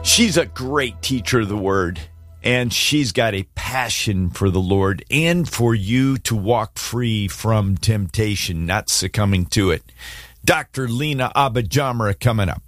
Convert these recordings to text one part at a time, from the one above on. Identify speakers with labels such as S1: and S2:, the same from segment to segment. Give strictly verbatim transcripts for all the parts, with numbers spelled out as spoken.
S1: She's a great teacher of the word, and she's got a passion for the Lord and for you to walk free from temptation, not succumbing to it. Doctor Lina AbaJamra coming up.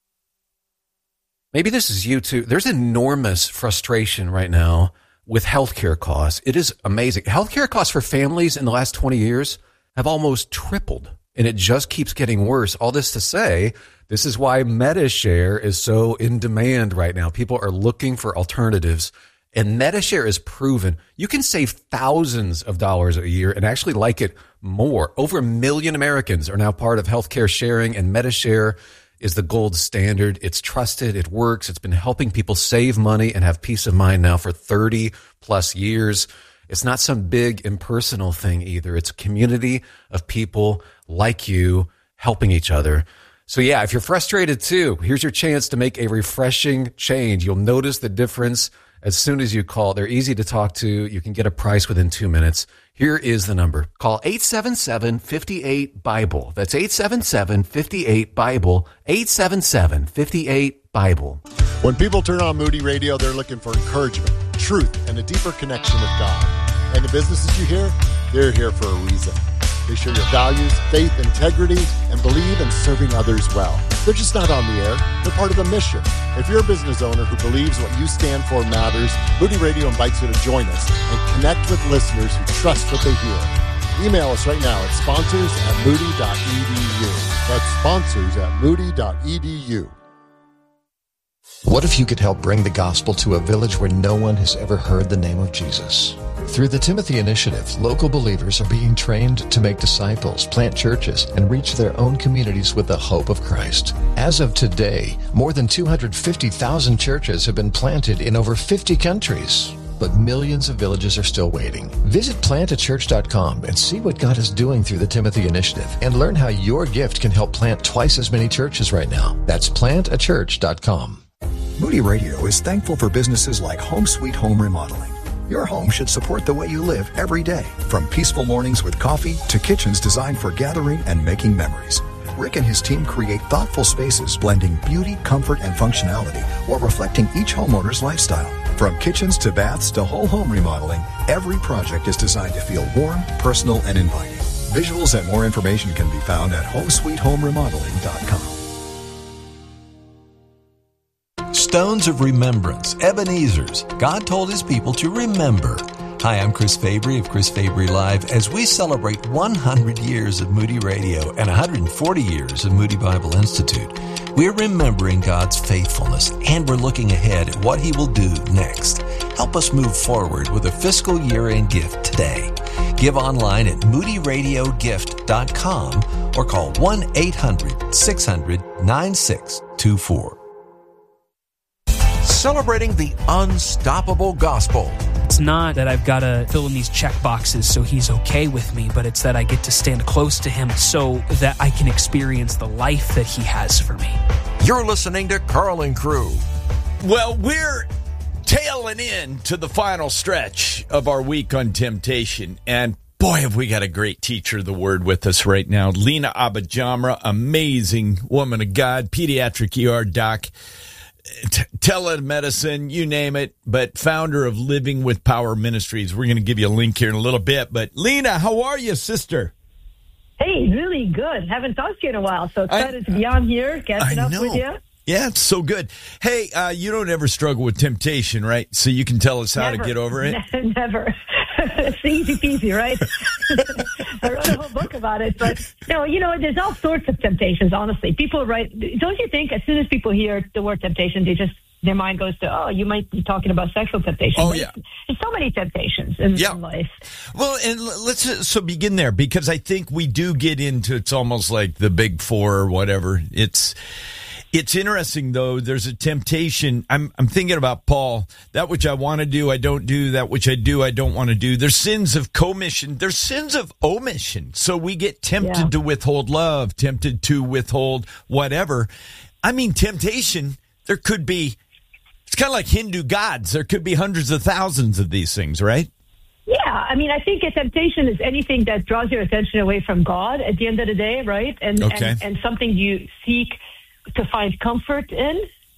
S2: Maybe this is you too. There's enormous frustration right now with healthcare costs. It is amazing. Healthcare costs for families in the last twenty years have almost tripled, and it just keeps getting worse. All this to say, this is why MediShare is so in demand right now. People are looking for alternatives, and MediShare is proven. You can save thousands of dollars a year and actually like it more. Over a million Americans are now part of healthcare sharing, and MediShare is the gold standard. It's trusted. It works. It's been helping people save money and have peace of mind now for thirty plus years. It's not some big impersonal thing either. It's a community of people like you helping each other. So yeah, if you're frustrated too, here's your chance to make a refreshing change. You'll notice the difference as soon as you call. They're easy to talk to. You can get a price within two minutes. Here is the number. Call eight seven seven, five eight, Bible. That's eight seven seven, five eight, Bible. eight seven seven, five eight, Bible.
S3: When people turn on Moody Radio, they're looking for encouragement, truth, and a deeper connection with God. And the businesses you hear, they're here for a reason. They share your values, faith, integrity, and believe in serving others well. They're just not on the air. They're part of a mission. If you're a business owner who believes what you stand for matters, Moody Radio invites you to join us and connect with listeners who trust what they hear. Email us right now at sponsors at moody dot e d u. That's sponsors at moody dot e d u.
S4: What if you could help bring the gospel to a village where no one has ever heard the name of Jesus? Through the Timothy Initiative, local believers are being trained to make disciples, plant churches, and reach their own communities with the hope of Christ. As of today, more than two hundred fifty thousand churches have been planted in over fifty countries. But millions of villages are still waiting. Visit plant a church dot com and see what God is doing through the Timothy Initiative and learn how your gift can help plant twice as many churches right now. That's plant a church dot com.
S5: Moody Radio is thankful for businesses like Home Sweet Home Remodeling. Your home should support the way you live every day, from peaceful mornings with coffee to kitchens designed for gathering and making memories. Rick and his team create thoughtful spaces blending beauty, comfort, and functionality while reflecting each homeowner's lifestyle. From kitchens to baths to whole home remodeling, every project is designed to feel warm, personal, and inviting. Visuals and more information can be found at home sweet home remodeling dot com.
S6: Stones of Remembrance, Ebenezer's. God told his people to remember. Hi, I'm Chris Fabry of Chris Fabry Live as we celebrate one hundred years of Moody Radio and one hundred forty years of Moody Bible Institute. We're remembering God's faithfulness and we're looking ahead at what he will do next. Help us move forward with a fiscal year-end gift today. Give online at moody radio gift dot com or call one eight hundred, six hundred, nine six two four.
S7: Celebrating the unstoppable gospel.
S8: It's not that I've got to fill in these check boxes so he's okay with me, but it's that I get to stand close to him so that I can experience the life that he has for me.
S7: You're listening to Carl and Crew.
S1: Well, we're tailing in to the final stretch of our week on temptation, and boy, have we got a great teacher of the word with us right now. Lina AbaJamra, amazing woman of God, pediatric E R doc, T- telemedicine, you name it, but founder of Living with Power Ministries. We're going to give you a link here in a little bit. But Lina, how are you, sister?
S9: Hey, really good. Haven't talked to you in a while, so excited I, to be on here, catching up with you.
S1: Yeah, it's so good. Hey, uh, you don't ever struggle with temptation, right? So you can tell us how
S9: Never.
S1: to get over it?
S9: Never. It's easy peasy, right? I wrote a whole book about it, but no, you know, there's all sorts of temptations, honestly. People write, don't you think as soon as people hear the word temptation, they just, their mind goes to, oh, you might be talking about sexual temptation.
S1: Oh,
S9: but
S1: yeah.
S9: There's so many temptations in,
S1: yeah.
S9: in life.
S1: Well, and let's so begin there, because I think we do get into, it's almost like the big four or whatever. It's, It's interesting, though. There's a temptation. I'm I'm thinking about Paul. That which I want to do, I don't do. That which I do, I don't want to do. There's sins of commission. There's sins of omission. So we get tempted yeah. to withhold love, tempted to withhold whatever. I mean, temptation, there could be, it's kind of like Hindu gods. There could be hundreds of thousands of these things, right?
S9: Yeah, I mean, I think a temptation is anything that draws your attention away from God at the end of the day, right? And
S1: okay.
S9: and, and something you seek to find comfort in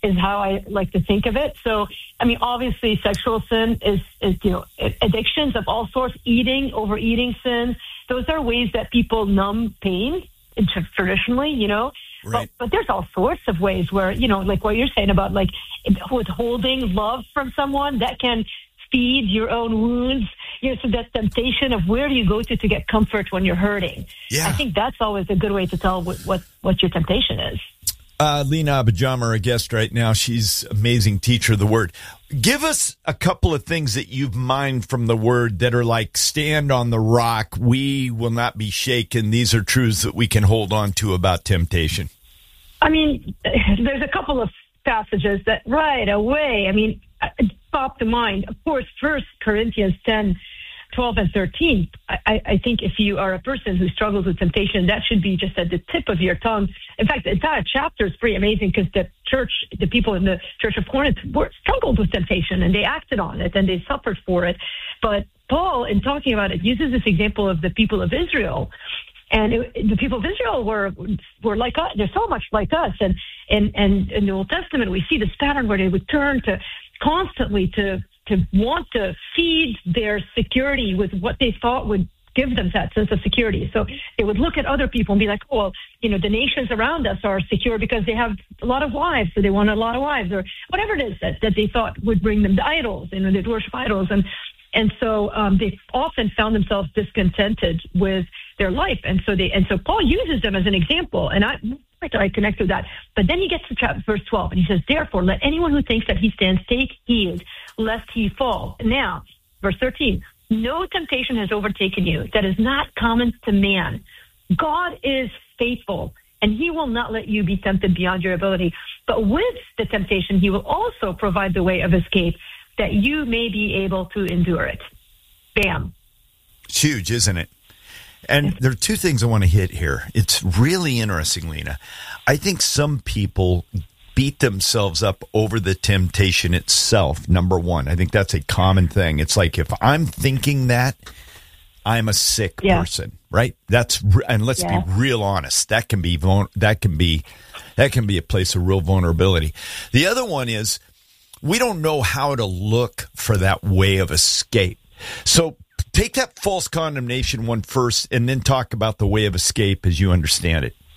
S9: is how I like to think of it. So, I mean, obviously sexual sin is, is, you know, addictions of all sorts, eating, overeating sins. Those are ways that people numb pain traditionally, you know.
S1: Right.
S9: But, but there's all sorts of ways where, you know, like what you're saying about like withholding love from someone that can feed your own wounds. You know, so that temptation of where do you go to to get comfort when you're hurting.
S1: Yeah.
S9: I think that's always a good way to tell what, what, what your temptation is.
S1: Uh, Lina Abijama, our guest right now. She's amazing teacher of the word. Give us a couple of things that you've mined from the word that are like, stand on the rock. We will not be shaken. These are truths that we can hold on to about temptation.
S9: I mean, there's a couple of passages that right away, I mean, pop to mind. Of course, First Corinthians ten, twelve, and thirteen. I, I think if you are a person who struggles with temptation, that should be just at the tip of your tongue. In fact, the entire chapter is pretty amazing because the church, the people in the Church of Corinth were struggled with temptation and they acted on it and they suffered for it. But Paul, in talking about it, uses this example of the people of Israel. And it, the people of Israel were were like us. They're so much like us. And, and, and in the Old Testament, we see this pattern where they would turn to constantly to to want to feed their security with what they thought would give them that sense of security. So they would look at other people and be like, oh, well, you know, the nations around us are secure because they have a lot of wives, so they want a lot of wives, or whatever it is that, that they thought would bring them to idols, and they'd worship idols. And and so um, they often found themselves discontented with their life. And so they and so Paul uses them as an example. And I I connect with that. But then he gets to chapter verse twelve, and he says, therefore, let anyone who thinks that he stands take heed, lest he fall. Now, verse thirteen, no temptation has overtaken you that is not common to man. God is faithful, and he will not let you be tempted beyond your ability. But with the temptation, he will also provide the way of escape that you may be able to endure it. Bam.
S1: It's huge, isn't it? And there are two things I want to hit here. It's really interesting, Lina. I think some people beat themselves up over the temptation itself, number one. I think that's a common thing. It's like, if I'm thinking that, I'm a sick yeah. person, right? That's and let's yeah. be real honest. That can be that can be that can be a place of real vulnerability. The other one is we don't know how to look for that way of escape. So take that false condemnation one first, and then talk about the way of escape as you understand it.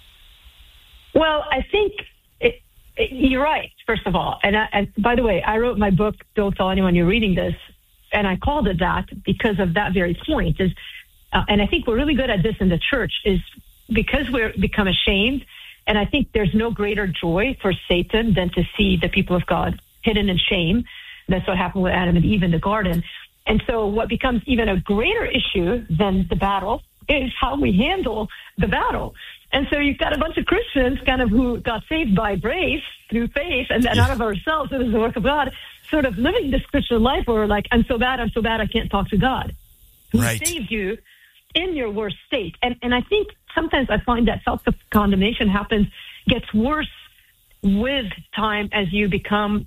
S9: Well, I think it, it, you're right, first of all. And, I, and by the way, I wrote my book, Don't Tell Anyone You're Reading This, and I called it that because of that very point. Is, uh, and I think we're really good at this in the church, is because we're become ashamed. And I think there's no greater joy for Satan than to see the people of God hidden in shame. That's what happened with Adam and Eve in the garden. And so what becomes even a greater issue than the battle is how we handle the battle. And so you've got a bunch of Christians kind of who got saved by grace through faith and, and out of ourselves. It was the work of God, sort of living this Christian life where we're like, I'm so bad, I'm so bad, I can't talk to God. Who
S1: right.
S9: saved you in your worst state. And and I think sometimes I find that self-condemnation happens, gets worse with time as you become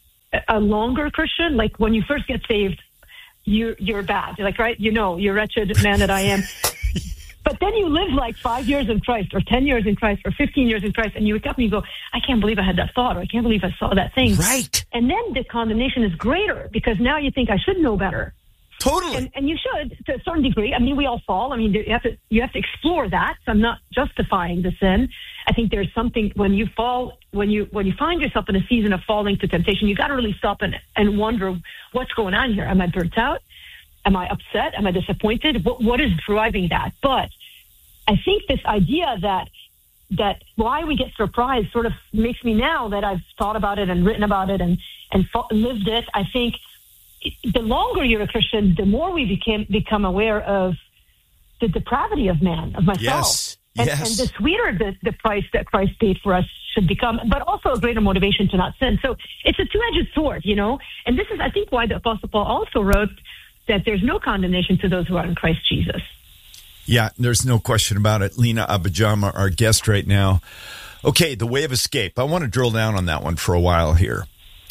S9: a longer Christian. Like when you first get saved, you, you're bad. You're like, right? You know, you're wretched man that I am. But then you live like five years in Christ or ten years in Christ or fifteen years in Christ, and you wake up and you go, I can't believe I had that thought, or I can't believe I saw that thing.
S1: Right.
S9: And then the condemnation is greater because now you think I should know better.
S1: Totally.
S9: And, and you should to a certain degree. I mean, we all fall. I mean, you have to you have to explore that. So I'm not justifying the sin. I think there's something when you fall, when you when you find yourself in a season of falling to temptation, you got to really stop and, and wonder what's going on here. Am I burnt out? Am I upset? Am I disappointed? What, what is driving that? But I think this idea that that why we get surprised sort of makes me, now that I've thought about it and written about it and and lived it, I think the longer you're a Christian, the more we became become aware of the depravity of man, of myself.
S1: Yes.
S9: And,
S1: yes.
S9: and the sweeter the, the price that Christ paid for us should become, but also a greater motivation to not sin. So it's a two-edged sword, you know? And this is, I think, why the Apostle Paul also wrote that there's no condemnation to those who are in Christ Jesus.
S1: Yeah, there's no question about it. Lina Abijama, our guest right now. Okay, the way of escape. I want to drill down on that one for a while here.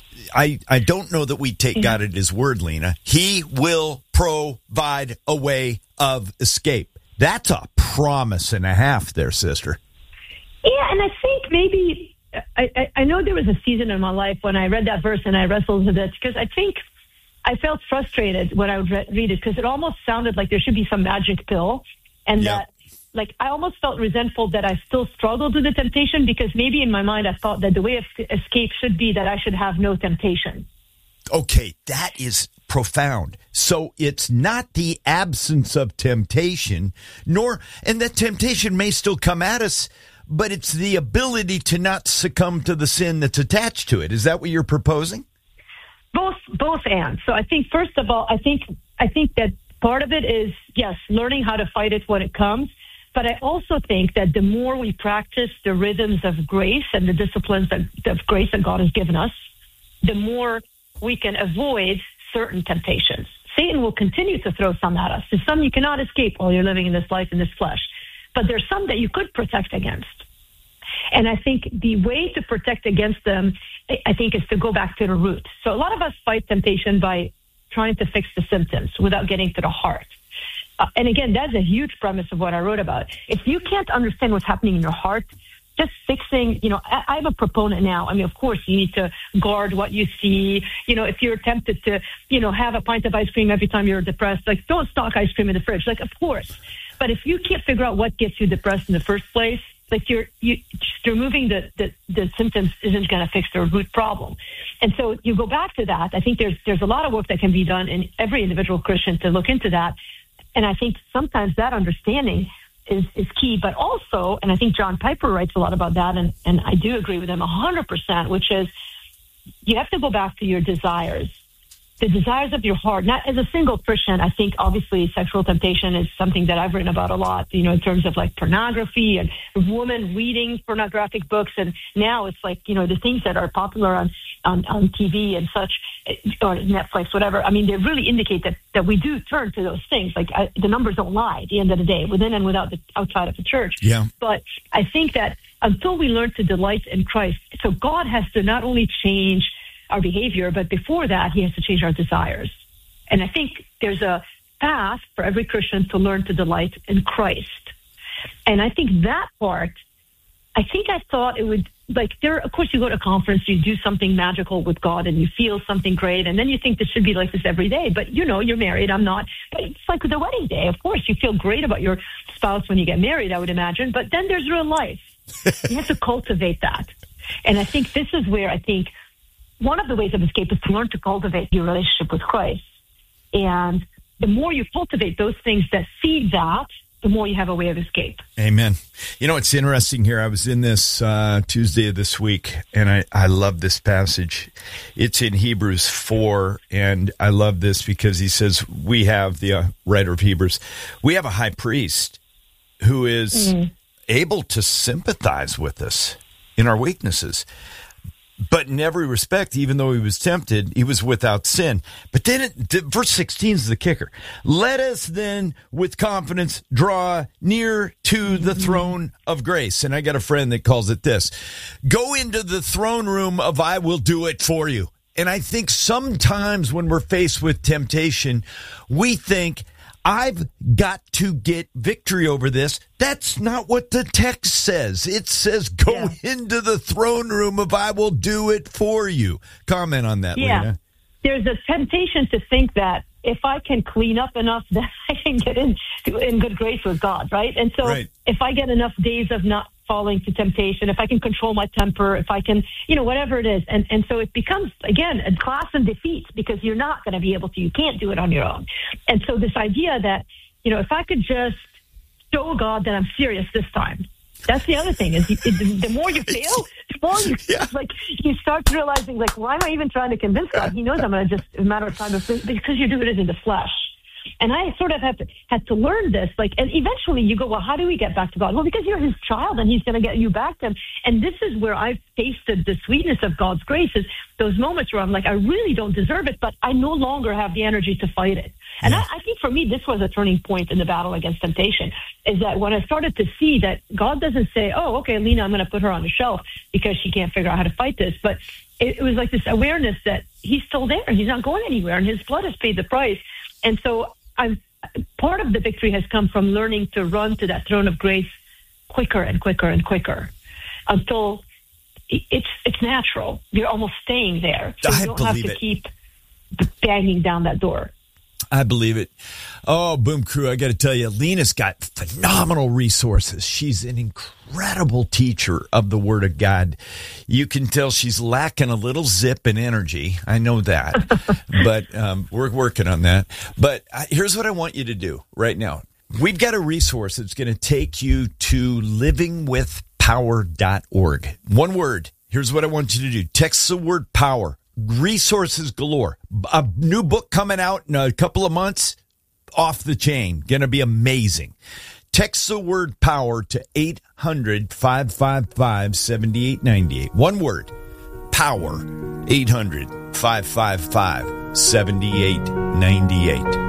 S1: I, I don't know that we take yeah. God at his word, Lina. He will provide a way of escape. That's a promise and a half there, sister.
S9: Yeah, and I think maybe I, I, I know there was a season in my life when I read that verse and I wrestled with it because I think I felt frustrated when I would re- read it because it almost sounded like there should be some magic pill, and
S1: Yeah.
S9: that like I almost felt resentful that I still struggled with the temptation because maybe in my mind I thought that the way of escape should be that I should have no temptation.
S1: Okay, that is profound. So it's not the absence of temptation, nor, and that temptation may still come at us, but it's the ability to not succumb to the sin that's attached to it. Is that what you're proposing?
S9: Both, both and. So I think, first of all, I think, I think that part of it is, yes, learning how to fight it when it comes. But I also think that the more we practice the rhythms of grace and the disciplines that, of grace that God has given us, the more we can avoid certain temptations. Satan will continue to throw some at us. There's some you cannot escape while you're living in this life, in this flesh. But there's some that you could protect against. And I think the way to protect against them, I think, is to go back to the root. So a lot of us fight temptation by trying to fix the symptoms without getting to the heart. Uh, and again, that's a huge premise of what I wrote about. If you can't understand what's happening in your heart, just fixing, you know, I, I'm a proponent now. I mean, of course, you need to guard what you see. You know, if you're tempted to, you know, have a pint of ice cream every time you're depressed, like don't stock ice cream in the fridge. Like, of course. But if you can't figure out what gets you depressed in the first place, like you're, you, just removing the, the, the symptoms isn't going to fix the root problem. And so you go back to that. I think there's, there's a lot of work that can be done in every individual Christian to look into that. And I think sometimes that understanding is, is key, but also, and I think John Piper writes a lot about that, and, and I do agree with him one hundred percent, which is you have to go back to your desires, the desires of your heart. Not as a single Christian, I think obviously sexual temptation is something that I've written about a lot, you know, in terms of like pornography and women reading pornographic books. And now it's like, you know, the things that are popular on, on, on T V and such, or Netflix, whatever. I mean, they really indicate that, that we do turn to those things. Like I, the numbers don't lie at the end of the day, within and without the outside of the church.
S1: Yeah.
S9: But I think that until we learn to delight in Christ, so God has to not only change our behavior, but before that, he has to change our desires. And I think there's a path for every Christian to learn to delight in Christ. And I think that part, I think I thought it would, like, there, of course, you go to a conference, you do something magical with God, and you feel something great, and then you think this should be like this every day. But, you know, you're married, I'm not. But it's like the wedding day. Of course, you feel great about your spouse when you get married, I would imagine. But then there's real life. You have to cultivate that. And I think this is where I think one of the ways of escape is to learn to cultivate your relationship with Christ. And the more you cultivate those things that feed that, the more you have a way of escape.
S1: Amen. You know, it's interesting here. I was in this uh, Tuesday of this week, and I, I love this passage. It's in Hebrews four, and I love this because he says, we have, the uh, writer of Hebrews, we have a high priest who is mm-hmm. able to sympathize with us in our weaknesses. But in every respect, even though he was tempted, he was without sin. But then it, verse sixteen is the kicker. Let us then with confidence draw near to the throne of grace. And I got a friend that calls it this. Go into the throne room of I will do it for you. And I think sometimes when we're faced with temptation, we think, I've got to get victory over this. That's not what the text says. It says, go yeah. into the throne room of I will do it for you. Comment on that,
S9: yeah.
S1: Lena.
S9: There's a temptation to think that if I can clean up enough, then I can get in, in good grace with God, right? And so right. if I get enough days of not falling to temptation, if I can control my temper, if I can, you know, whatever it is. And and so it becomes, again, a class in defeat because you're not going to be able to, you can't do it on your own. And so this idea that, you know, if I could just show God that I'm serious this time, that's the other thing is you, it, the more you fail, the more you, yeah. like, you start realizing, like, why am I even trying to convince God? He knows I'm going to just, a matter of time, because you're doing it in the flesh. And I sort of had to, had to learn this, like, and eventually you go, well, how do we get back to God? Well, because you're his child and he's going to get you back to him. And this is where I've tasted the sweetness of God's grace, is those moments where I'm like, I really don't deserve it, but I no longer have the energy to fight it. And yeah. I, I think for me, this was a turning point in the battle against temptation, is that when I started to see that God doesn't say, oh, okay, Lena, I'm going to put her on the shelf because she can't figure out how to fight this. But it, it was like this awareness that he's still there and he's not going anywhere and his blood has paid the price. And so I've, part of the victory has come from learning to run to that throne of grace quicker and quicker and quicker until it's it's natural. You're almost staying there. So
S1: I
S9: you don't have
S1: believe
S9: to
S1: it.
S9: keep banging down that door.
S1: I believe it. Oh, Boom Crew, I got to tell you, Lena's got phenomenal resources. She's an incredible teacher of the Word of God. You can tell she's lacking a little zip and energy. I know that, but um, we're working on that. But uh, here's what I want you to do right now. We've got a resource that's going to take you to living with power dot org. One word. Here's what I want you to do. Text the word power. Resources galore. A new book coming out in a couple of months. Off the chain. Going to be amazing. Text the word power to eight hundred, five five five, seven eight nine eight. One word. Power. eight hundred, five five five, seven eight nine eight.